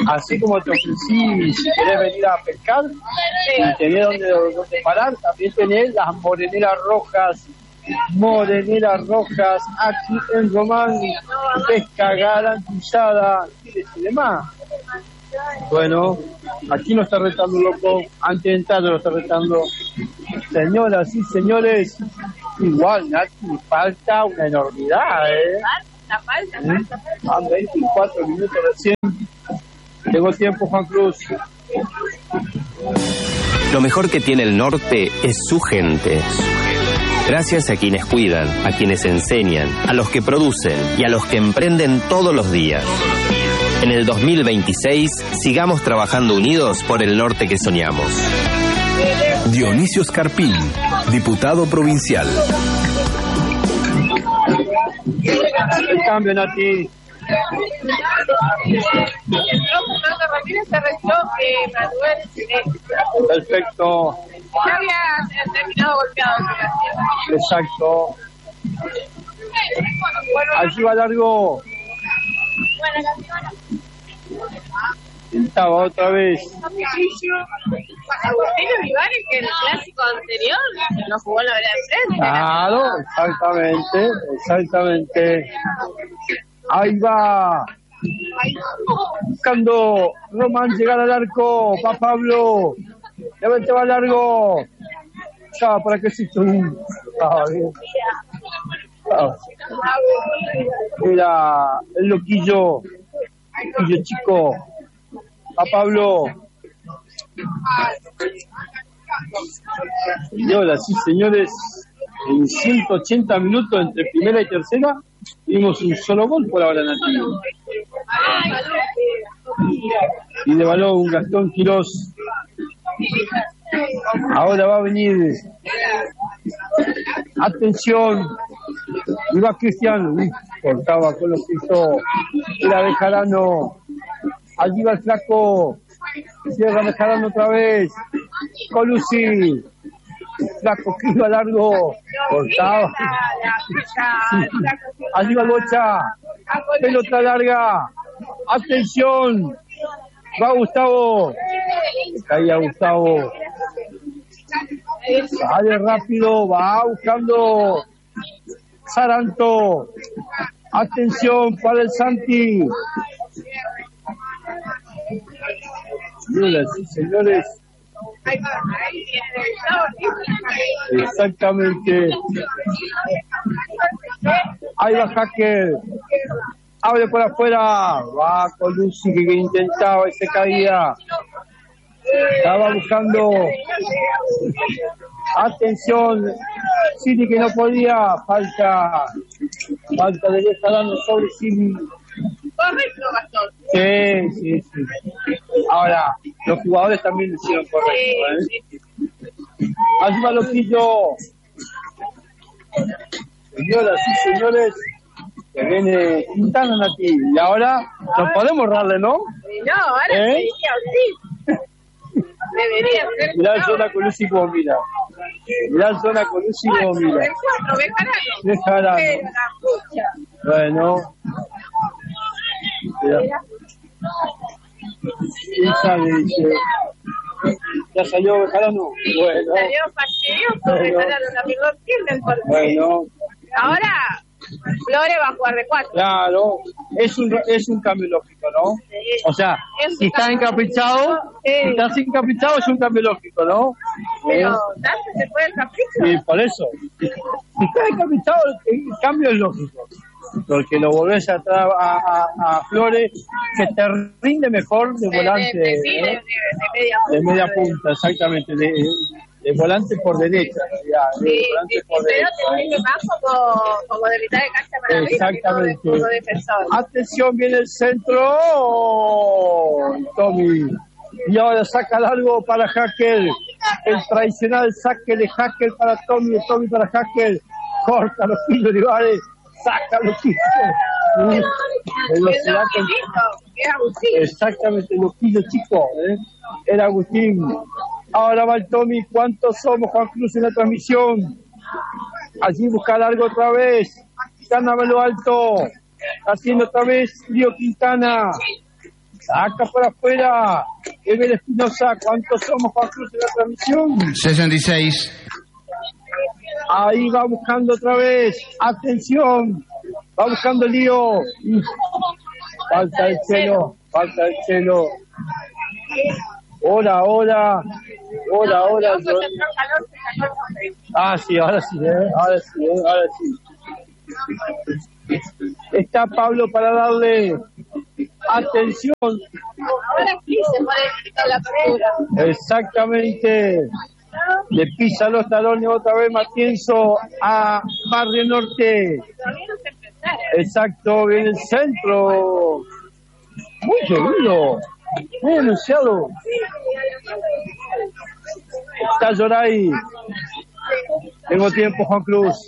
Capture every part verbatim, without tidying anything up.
Así como te ofrecí, si querés venir a pescar y tenés donde, donde parar, también tenés las moreneras rojas, moreneras rojas, aquí en Román, pesca garantizada y demás. Bueno, aquí nos está retando loco, antes de entrar lo está retando. Señoras y señores, igual Nati, falta una enormidad, ¿eh? Falta, falta, falta, falta. A veinticuatro minutos recién. Tengo tiempo, Juan Cruz. Lo mejor que tiene el norte es su gente. Gracias a quienes cuidan, a quienes enseñan, a los que producen y a los que emprenden todos los días. En el dos mil veintiséis, sigamos trabajando unidos por el norte que soñamos. Dionisio Escarpín, diputado provincial. El cambio, Nati. Fernando Ramírez se retiró eh, Manuel. Perfecto. Ya había terminado golpeado en la sierra. Exacto. Allí va largo. Estaba otra vez. Agustín Olivares, que en el clásico anterior no jugó en la vereda de frente. Claro, exactamente, exactamente. Ahí va. Buscando Román llegar al arco. Va Pablo. Ya va largo. Ya, ¿para qué existe un? Ah, bien. Ah. Era el loquillo. Loquillo chico. A Pablo. Señoras y señores, en ciento ochenta minutos entre primera y tercera, vimos un solo gol por ahora, Nati. Y de balón un Gastón Quirós. Ahora va a venir. Atención. Y va Cristian. Uf, cortaba con lo que hizo. Era Bejarano. Allí va el flaco. Cierra Bejarano otra vez. Colucci. Flaco que iba largo. Cortaba. Allí va Bocha. Pelota larga. Atención. Va Gustavo. Caía Gustavo. Sale rápido. Va buscando Saranto. Atención para el Santi. Señoras y señores. Exactamente. Ahí va Hacker. Abre por afuera. Va con Lucy que intentaba y se caía. Estaba buscando. Atención. Cini que no podía. Falta. Falta de Bejarano sobre Cini. Correcto, Gastón. Sí, sí, sí. Ahora, los jugadores también lo hicieron correcto, ¿eh? Allí va Loquillo. Señoras y señores, que viene Quintana aquí. Y ahora nos podemos darle, ¿no? No, ahora ¿Eh? debería sí. Debería ser. Mirá el zona con Lucy como mira. Mirá el zona con Lucy como mira. El cuatro, Bejarano. Bejarano. Pero la pucha. Bueno. Mirá. ¿Quién sabe? Dice. ¿Ya salió Bejarano? Bueno. Salió fastidioso, Bueno. Bejarano también lo entienden porque Bueno. ahora Flores va a jugar de cuatro. Claro, es un es un cambio lógico, ¿no? O sea, Es si un está cambio encaprichado, lógico, sí. si estás encaprichado es un cambio lógico, ¿no? Pero ¿Eh? tanto se puede el capricho. Y por eso, si estás encaprichado, el cambio es lógico. Porque lo volvés a, tra- a, a, a Flores, que te rinde mejor de De, volante, de, de, sí, de, ¿eh? de, de media de punta. media punta, exactamente, de, de volante por derecha, ya, de Sí, volante sí, sí, por pero derecha. te rinde más como, como de mitad de cancha para arriba que no de- Exactamente. como defensor. Atención, viene el centro. Tommy. Y ahora saca largo para Hacker. El tradicional saque de Hacker para Tommy. De Tommy para Hacker. Corta los kilos rivales. Saca los kilos. Es Velocidad con... loquillito, es Agustín. Exactamente, los kilos chicos. ¿eh? Era Agustín. Ahora va el Tommy. ¿Cuántos somos, Juan Cruz, en la transmisión? Allí busca largo otra vez. Quintana va a lo alto. Haciendo otra vez Río Quintana. Acá por afuera, Ever Espinosa, ¿cuántos somos, Juan Cruz, en la transmisión? sesenta y seis. Ahí va buscando otra vez. Atención. Va buscando lío. Falta el celo. Falta el celo. Hola, hola. Hola, hola. Ah, sí, ahora sí, ¿eh? Ahora sí, ¿eh? Ahora sí. Está Pablo para darle atención. Ahora sí se puede quitar la apertura. Exactamente. Le pisa los talones otra vez Matienzo a Barrio Norte. Exacto, viene el centro. Muy seguido. Muy anunciado. Está Yoray. Tengo tiempo, Juan Cruz.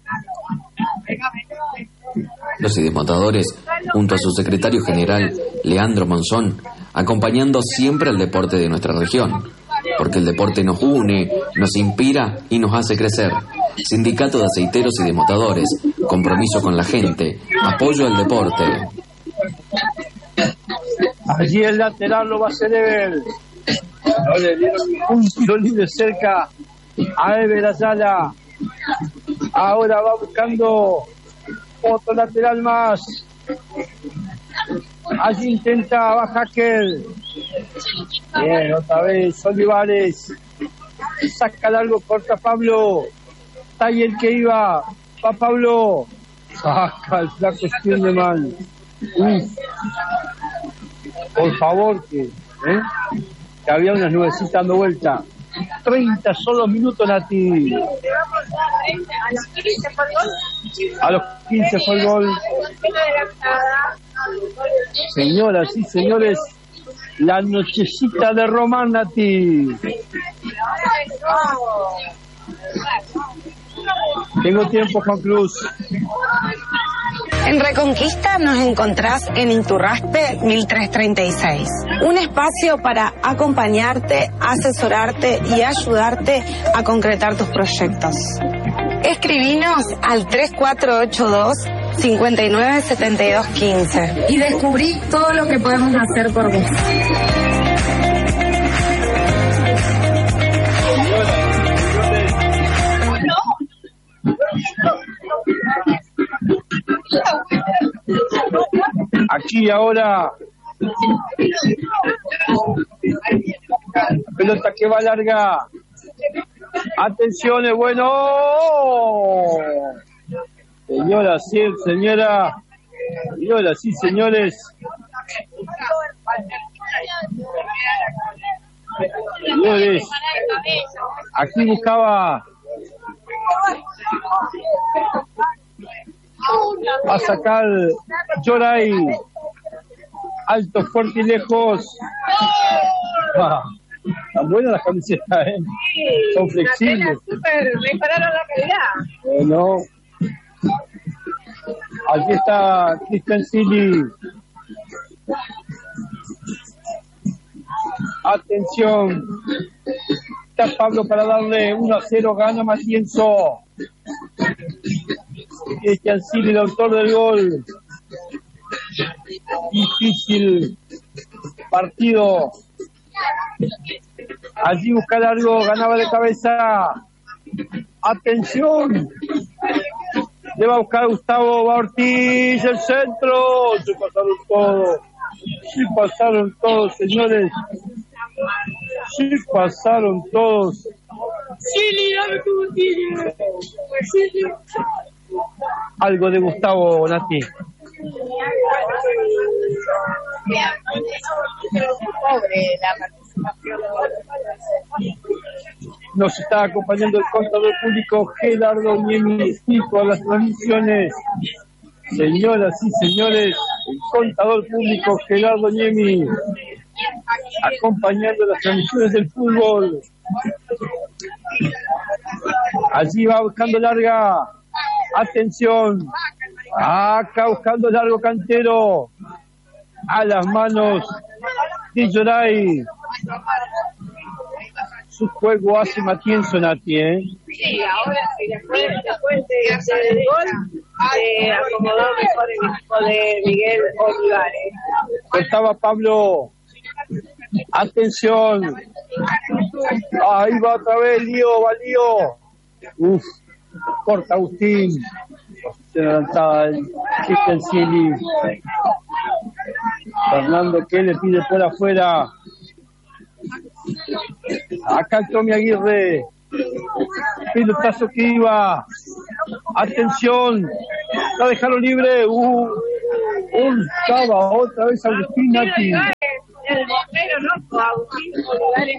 Los idesmotadores, junto a su secretario general, Leandro Monzón, acompañando siempre al deporte de nuestra región. Porque el deporte nos une, nos inspira y nos hace crecer. Sindicato de aceiteros y demotadores, compromiso con la gente, apoyo al deporte. Allí el lateral lo va a hacer Ever. No le dieron un tiro libre cerca a Ever Ayala. Ahora va buscando otro lateral más. Allí intenta Bajaquel. Bien, otra vez Olivares. Saca largo, corta Pablo. Está ahí el que iba. Va Pablo. Saca el flaco Stirneman. Uf. Por favor, que, ¿eh? que había unas nubecitas dando vuelta. treinta solo minutos, Nati. A los quince fue el gol. Señoras y señores, la nochecita de Román, Nati. Tengo tiempo, Juan Cruz. En Reconquista nos encontrás en Inturraspe mil trescientos treinta y seis. Un espacio para acompañarte, asesorarte y ayudarte a concretar tus proyectos. Escribinos al tres cuatro ocho dos, cinco nueve siete dos uno cinco y descubrí todo lo que podemos hacer por vos. Aquí ahora pelota que va larga. Atención, es bueno. Señora, sí, señora. Señoras, sí, señores. Señores, aquí buscaba a sacar Yoray. Alto, fuerte y lejos. Ah, están buenas las camisetas, ¿eh? Son flexibles. Super, mejoraron la calidad. Bueno. Aquí está Cristian Silly. Atención. Está Pablo para darle uno a cero. Gana Matienzo. Cristian Silly, el autor del gol. Difícil partido. Allí busca largo, ganaba de cabeza. Atención. Le va a buscar Gustavo Ortiz, el centro. Se pasaron todos. Se pasaron todos, señores. Se pasaron todos. Sí, dame tu tiro. Algo de Gustavo, Nati. Pobre la participación. Nos está acompañando el contador público Gerardo Niemi a las transmisiones. Señoras y señores, el contador público Gerardo Niemi acompañando las transmisiones del fútbol. Allí va buscando larga. Atención. Acá buscando largo Cantero. A las manos de Yoray. Su juego hace Matienzo, Nati, ¿eh? Sí, ahora sí, después, después de hacer el gol, se acomodó mejor el equipo de Miguel Olivares. Cortaba Pablo. Atención. Ahí va otra vez, Lío, va Lío. Uf, corta Agustín. Se levantaba el Chili. Fernando, que le pide por afuera. Acá el Tommy Aguirre. Pilotazo que iba. Atención. La dejaron libre. Uh, un estaba otra vez Agustín aquí. El bombero loco, Agustín Olivares,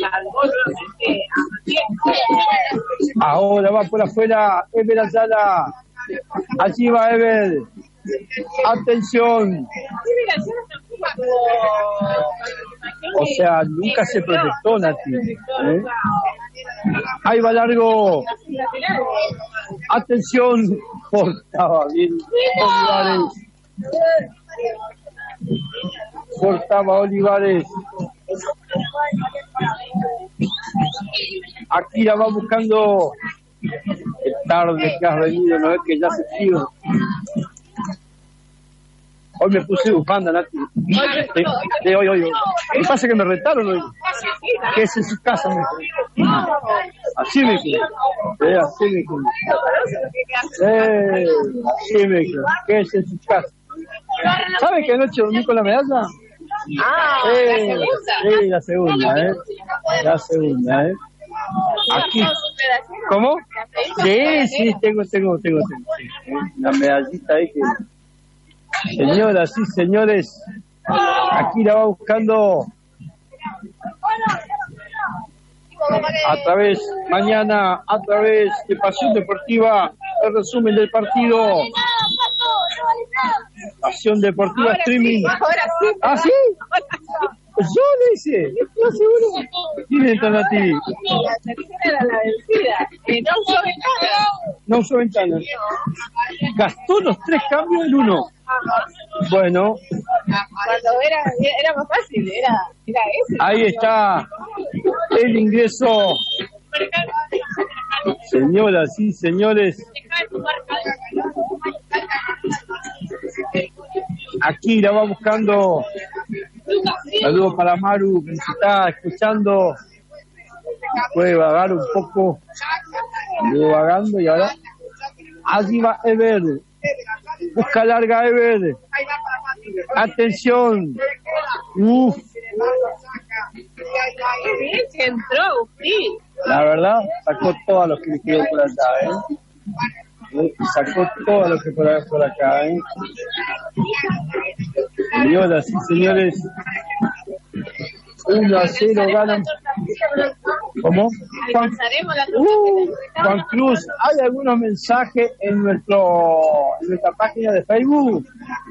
ahora va por afuera Ever Ayala. Allí va Ever. Atención. O sea, nunca se proyectó Nati. ¿eh? Ahí va largo. Atención. Cortaba bien Olivares. Cortaba Olivares. Aquí la va buscando. Qué tarde que has venido, no es que ya se frío. Hoy me puse bufanda, Nati. De, de hoy, hoy, hoy. ¿Qué pasa que me retaron hoy? Que es en su casa, me dijo. Así me dijo. Eh, así me dijo. Eh, así me dijo. Que es en su casa. ¿Sabe que anoche dormí con la medalla? Ah, eh, la segunda. Sí, la segunda, ¿eh? La segunda, ¿eh? Aquí. ¿Cómo? Sí, sí, tengo, tengo, tengo, tengo. La medallita ahí que... Señoras y señores, aquí la va buscando a través, mañana, a través de Pasión Deportiva, el resumen del partido. Pasión Deportiva ahora Streaming. Sí, ahora sí. ¿Ah, sí? Yo le hice. ¿Estás seguro? ¿Quién entra a ti? La tercera era la vencida. Que no usó ventana. No usó ventana. Gastó los tres cambios en uno. Bueno. Cuando era, era más fácil, era, era ese. Ahí está el ingreso. Señoras y señores, aquí la va buscando. Saludos para Maru, que se está escuchando. Puede vagar un poco. Estuvo vagando y ahora allí va Ever. Busca larga Ever. Atención. Uf. Bien que entró Agustín. La verdad, sacó todo lo que le quedó por allá, ¿eh? Sacó todo lo que por, por acá, ¿eh? Señoras y señores, uno a cero ganan. ¿Cómo? Juan, uh, Juan Cruz, ¿hay algunos mensajes en nuestro en nuestra página de Facebook?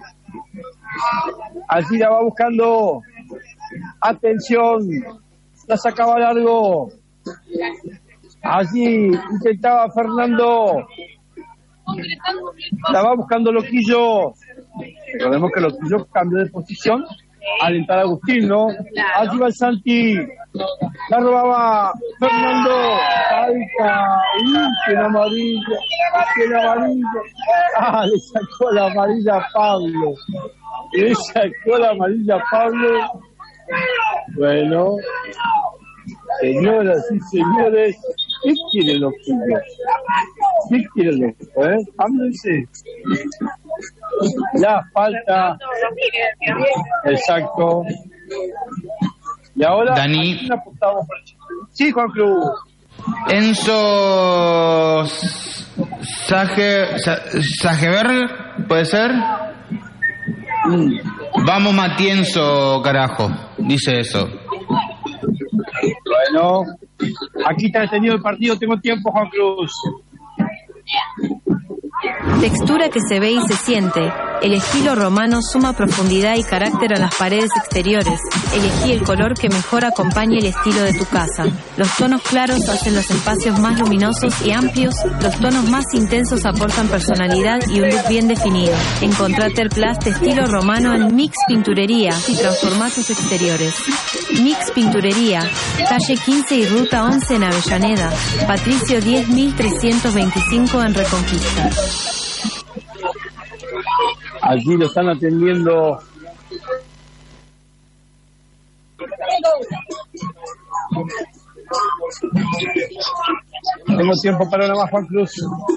Allí la va buscando. Atención, la sacaba largo. Allí intentaba Fernando. La va buscando Loquillo. Recordemos que Loquillo cambió de posición al entrar Agustín, ¿no? Allí va el Santi. La robaba Fernando. ¡Ay, caí! ¡Qué amarilla! ¡Qué amarilla! ¡Ah, le sacó la amarilla a Pablo! Le sacó la amarilla a Pablo. Bueno, señoras y señores, ¿qué quiere Loquillo? ¿Qué quiere Loquillo? ¿Eh? Háblense. La falta. Exacto. Y ahora, Dani. Sí, Juan Cruz. Enzo Sage, Sagever, ¿puede ser? Mm. Vamos Matienzo, carajo. Dice eso. Bueno, aquí está detenido el partido. Tengo tiempo, Juan Cruz. Textura que se ve y se siente. El estilo romano suma profundidad y carácter a las paredes exteriores. Elegí el color que mejor acompañe el estilo de tu casa. Los tonos claros hacen los espacios más luminosos y amplios. Los tonos más intensos aportan personalidad y un look bien definido. Encontrá Terplast estilo romano en Mix Pinturería y transformá tus exteriores. Mix Pinturería, calle quince y ruta once en Avellaneda. Patricio diez mil trescientos veinticinco en Reconquista. Allí lo están atendiendo Tengo tiempo para una más, Juan Cruz.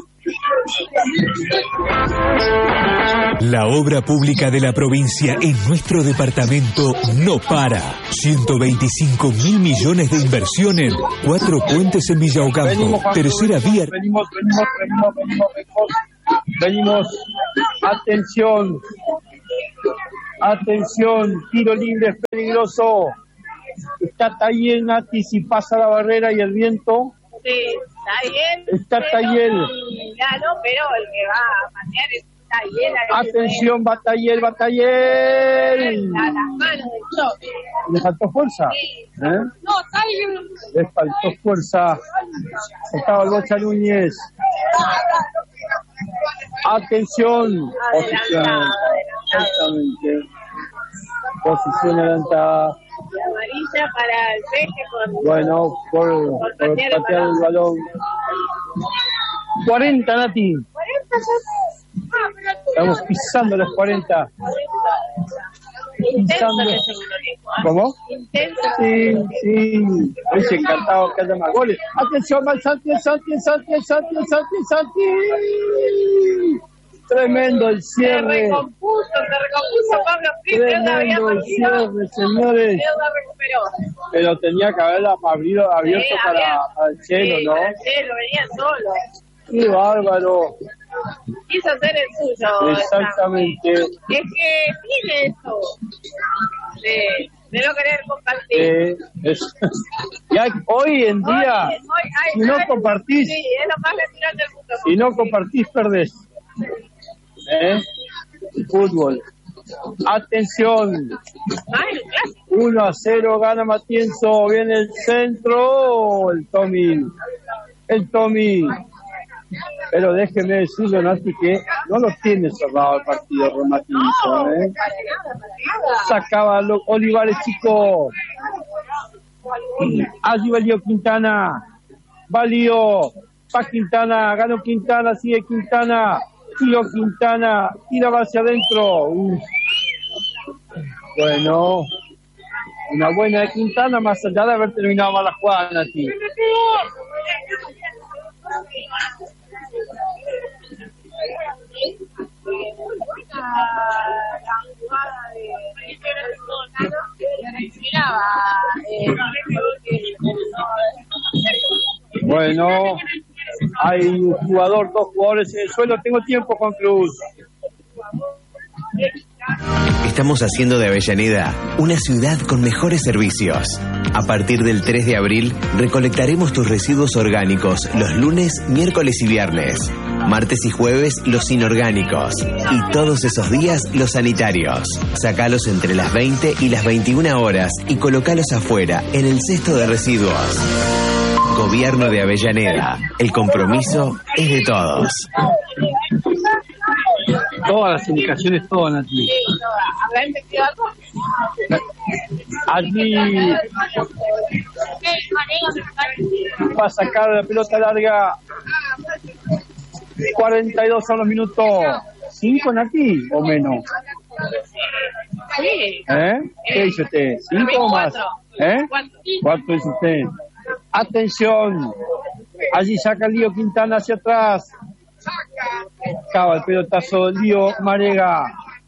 La obra pública de la provincia en nuestro departamento no para. ciento veinticinco mil millones de inversión en cuatro puentes en Villa Ocampo. Venimos, Juan Cruz, tercera vía. Venimos, venimos, venimos, venimos, venimos. Venimos. Atención. Atención. Tiro libre es peligroso. Está Tayel, Nati, si pasa la barrera y el viento. Sí, Tayel. Está Tayel. Ya no, pero el que va a patear es Tayel. Atención, va Tayel, va Tayel. A las manos del choque. ¿Le faltó fuerza? ¿Eh? No, Tayel. Le faltó fuerza. Estaba el Bocha Núñez. Atención. Posición. Exactamente. Posición adelantada. Amarilla para el peje por... Bueno, por, por, por patear, patear el, balón. el balón. cuarenta, Nati. Estamos pisando los cuarenta. Pisando. ¿Cómo? Sí, sí. Hoy encantado que haya más goles. Atención, mal Santi, Santi, Santi, Santi, Santi, Santi. Tremendo el cierre. Se recompuso, se recompuso Pablo Fritz. Tremendo el cierre, señores. Pero tenía que haberla abierto, abierto sí, para, abierto. para el cielo, sí, ¿no? Para el cielo, venía solo. ¡Qué bárbaro! Quiso hacer el suyo. Exactamente. Es que tiene eso de, de no querer compartir. Eh, es, y hay, hoy en día, hoy, hoy hay, si no hay, compartís, sí, es lo más natural del mundo. Si no compartís, perdés. ¿Eh? Fútbol. Atención. uno a cero gana Matienzo. Viene el centro. El Tommy. El Tommy. Pero déjeme decirle, Nati, que no lo tiene cerrado el partido con Matienzo. ¿Eh? Sacaba los Olivares, chico. Allí valió Quintana. Valió. Pa Quintana. Ganó Quintana. Sigue Quintana. Tiro Quintana, tira hacia adentro. Uf. Bueno, una buena de Quintana, más allá de haber terminado mal la jugada, Nati. Bueno, hay un jugador, dos jugadores en el suelo. Tengo tiempo, Juan Cruz. Estamos haciendo de Avellaneda una ciudad con mejores servicios. A partir del tres de abril, recolectaremos tus residuos orgánicos los lunes, miércoles y viernes. Martes y jueves, los inorgánicos. Y todos esos días, los sanitarios. Sacalos entre las veinte y las veintiuna horas y colocalos afuera, en el cesto de residuos. Gobierno de Avellaneda. El compromiso es de todos. Todas las indicaciones, todas, Nati. Allí va a sacar la pelota larga. cuarenta y dos a los minutos. ¿Cinco, Nati? ¿O menos? ¿Eh? ¿Qué dice usted? ¿Cinco o más? ¿Eh? ¿Cuánto dice usted? Atención. Allí saca Lío Quintana hacia atrás. Acaba el pelotazo Lío Marega.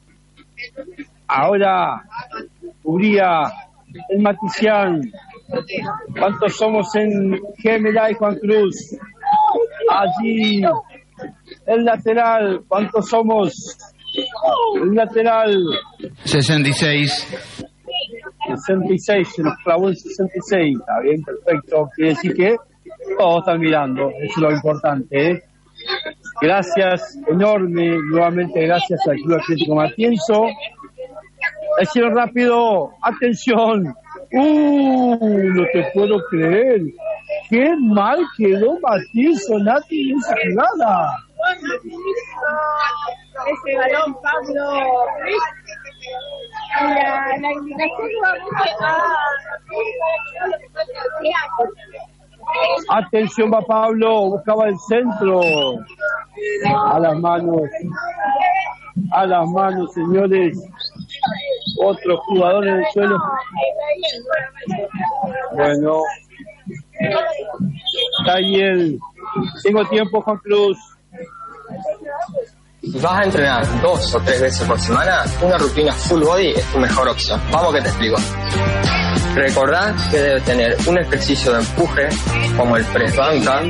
Ahora Uría, el Maticián. ¿Cuántos somos en Gemela y Juan Cruz? Allí el lateral. ¿Cuántos somos? El lateral. sesenta y seis. sesenta y seis, se nos clavó el sesenta y seis. Está bien, perfecto. Quiere decir que todos están mirando. Eso es lo importante, ¿eh? Gracias, enorme. Nuevamente, gracias al Club Atlético Matienzo. Hicieron rápido. Atención. ¡Uh! No te puedo creer. ¡Qué mal quedó Matienzo, Nati, en esa jugada! Ese balón, Pablo. La, la indicación va Atención, va Pablo, buscaba el centro. A las manos. A las manos, señores. Otro jugador en el suelo. Bueno. Taller. Tengo tiempo, Juan Cruz. Si vas a entrenar dos o tres veces por semana, una rutina full body es tu mejor opción. Vamos que te explico. Recordá que debe tener un ejercicio de empuje, como el press banca,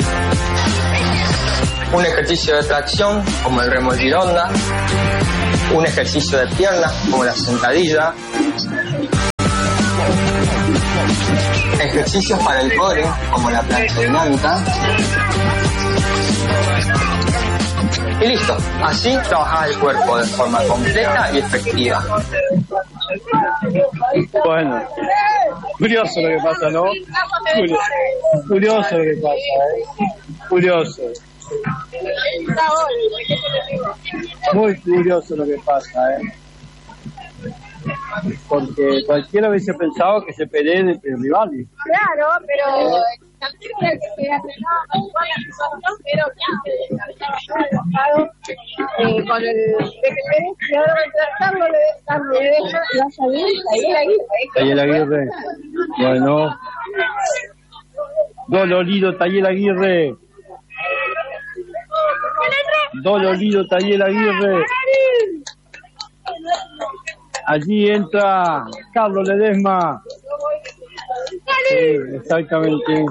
un ejercicio de tracción, como el remo gironda, un ejercicio de piernas, como la sentadilla, ejercicios para el core, como la plancha dinámica. Y listo, así trabajás el cuerpo de forma completa y efectiva. Bueno, curioso lo que pasa, ¿no? Curioso, curioso lo que pasa, ¿eh? Curioso. Muy curioso lo que pasa, ¿eh? Porque cualquiera hubiese pensado que se peleen entre rivales. Claro, pero también era que se entrenaba más igual la situación, pero que estaba enojado eh, con el P P T, y ahora va a entrar Carlos Ledesma y va a salir Tayel Aguirre. Tayel Aguirre. Bueno. Dolorido Tayel Aguirre. Dolorido Tayel Aguirre. Allí entra Carlos Ledesma. Sí, exactamente.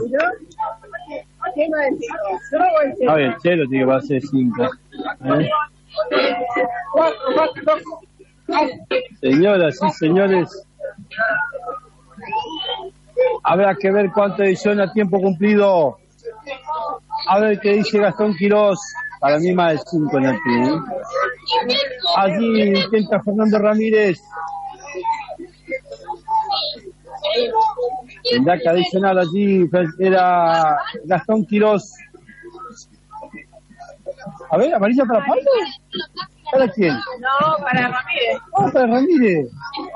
A ver, cero tiene que pasar cinco. ¿Eh? Señoras y señores, habrá que ver cuánto edición a tiempo cumplido. A ver qué dice Gastón Quirós. Para mí más de cinco en el team. Allí intenta Fernando Ramírez. En la adicional allí era Gastón Quirós. A ver, amarilla para Pablo. ¿Para quién? No, para Ramírez. Oh, para Ramírez.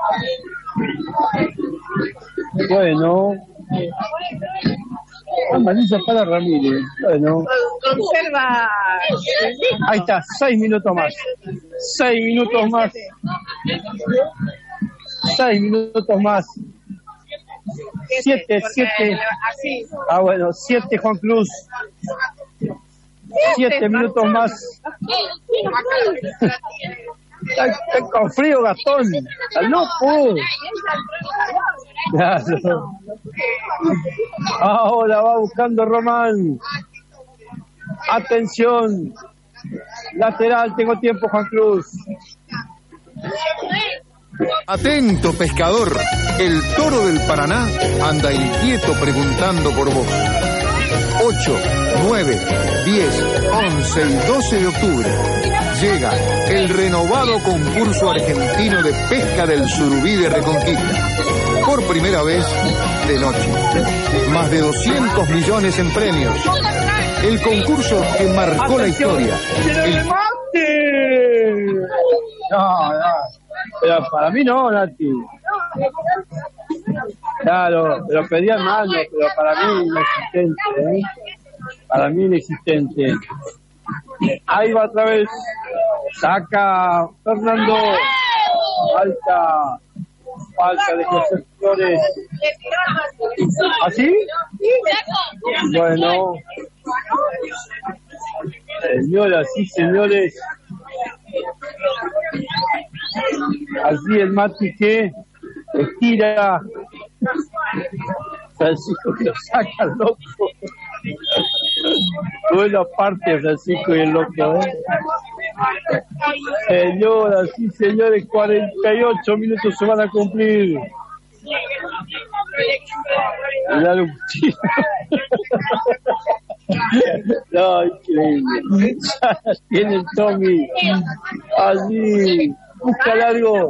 Bueno. Amarilla para Ramírez. Bueno. Conserva. Ahí está, seis minutos más. Seis minutos más. Seis minutos más. Siete, siete. Ah, bueno, siete, Juan Cruz. Siete minutos más. Está, está con frío, Gastón. Está loco. Claro. Ahora va buscando Román. Atención. Lateral, tengo tiempo, Juan Cruz. Atento, pescador. El Toro del Paraná anda inquieto preguntando por vos. ocho, nueve, diez, once y doce de octubre llega el renovado concurso argentino de pesca del surubí de Reconquista. Por primera vez de noche. Más de doscientos millones en premios. El concurso que marcó la historia. El... No, no. Pero para mí no, Nati. Claro, pero pedían mano, pero para mí inexistente, ¿eh? Para mí inexistente. Ahí va otra vez. Saca Fernando. Falta. Falta de José Flores. ¿Así? Bueno. Señoras y señores. Así el Mati que estira. Francisco que lo saca loco. Duelo aparte, Francisco y el loco, ¿eh? Señoras y señores, cuarenta y ocho minutos se van a cumplir. Dale un tiro. No, increíble. Ya tiene Tommy. Allí. Busca largo.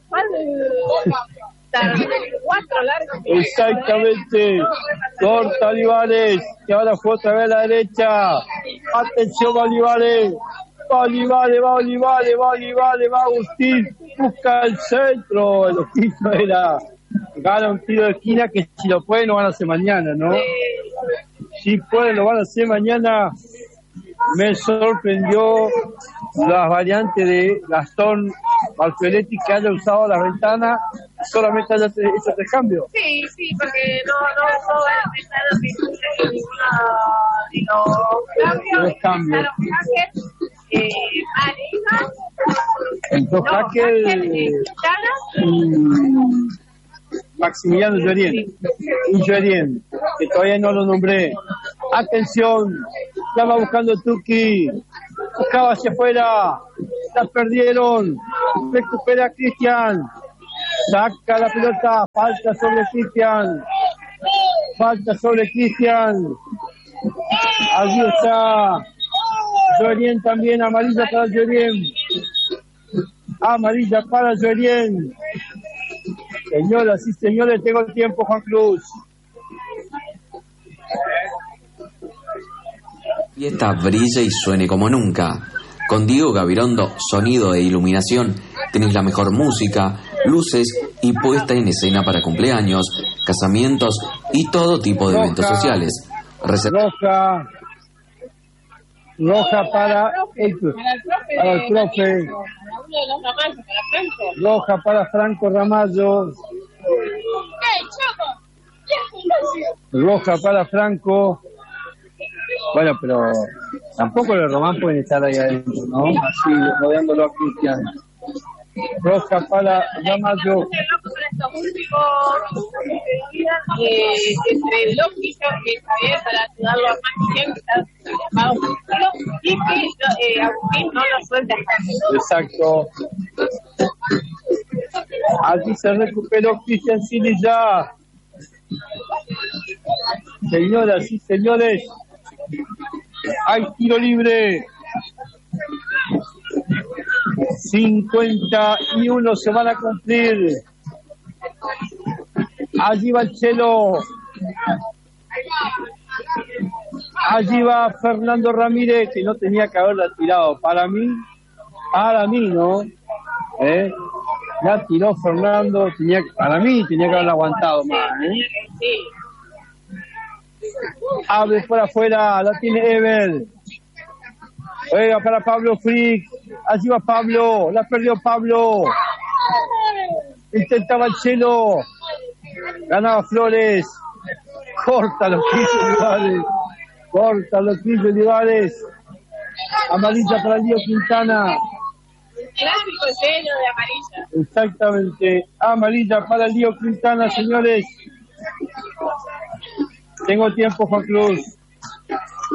Exactamente. Corta Olivares. Que ahora fue otra vez a la derecha. Atención, Olivares. Va Olivares, va Olivares, va Olivares, va Agustín. Busca el centro. El oficio era. Gana un tiro de esquina que si lo pueden lo van a hacer mañana, ¿no? Si pueden lo van a hacer mañana. Me sorprendió las variantes de Gastón Marfeletti que haya usado la ventana solamente haya hecho tres cambios. Sí, sí, porque no, no, no va a empezar a pintar ninguno de los cambios. Los cambios. Eh, Marija, Entró no, Hacker Hacker, y Quintana, Maximiliano Llorien. Y Llorien, que todavía no lo nombré. Atención, la va buscando Tuki. Buscaba hacia afuera. La perdieron. Recupera Cristian. Saca la pelota. Falta sobre Cristian. Falta sobre Cristian. Allí está Llorien también. Amarilla para Llorien. Amarilla para Llorien. Señoras y señores, tengo el tiempo, Juan Cruz. Y esta brille y suene como nunca. Con Diego Gavirondo, sonido e iluminación, tenés la mejor música, luces y puesta en escena para cumpleaños, casamientos y todo tipo de Roja, eventos sociales. Reserva- Roja. Roja para el, para el profe. Roja para Franco Ramallo. Roja para Franco. Bueno, pero tampoco los Román pueden estar ahí adentro, ¿no? Así, rodeándolo a Cristian. Roja para Ramallo. Eh, entre Lógico, que está bien para ayudarlo a más bien, que está llamado solo, y que eh, Agustín no lo suelta. Exacto. Allí se recuperó Cristian Siles ya. Señoras y señores, hay tiro libre. cincuenta y uno se van a cumplir. Allí va el Chelo. Allí va Fernando Ramírez, que no tenía que haberla tirado. Para mí, para mí, ¿no? ¿Eh? La tiró Fernando, tenía, para mí tenía que haberla aguantado más, ¿eh? Abre por afuera, la tiene Ever. Juega para Pablo Frick. Allí va Pablo, la perdió Pablo. Intentaba el Chelo. Ganaba Flores. Corta los quince rivales. Corta los quince rivales. Amarilla para Lío Quintana. Clásico lleno de amarilla. Exactamente. Amarilla para Lío Quintana, señores. Tengo tiempo, Juan Cruz.